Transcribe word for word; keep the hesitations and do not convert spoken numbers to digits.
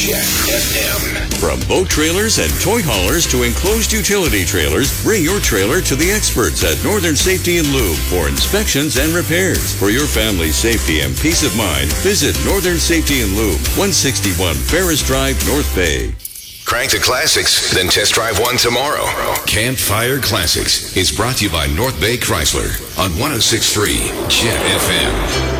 Jet F M. From boat trailers and toy haulers to enclosed utility trailers, bring your trailer to the experts at Northern Safety and Lube for inspections and repairs. For your family's safety and peace of mind, visit Northern Safety and Lube, one sixty-one Ferris Drive, North Bay. Crank the classics, then test drive one tomorrow. Campfire Classics is brought to you by North Bay Chrysler on one oh six point three Jet F M.